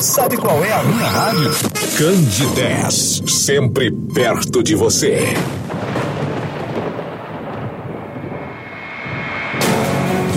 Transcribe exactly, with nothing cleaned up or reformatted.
Sabe qual é a minha rádio? Candidez, sempre perto de você.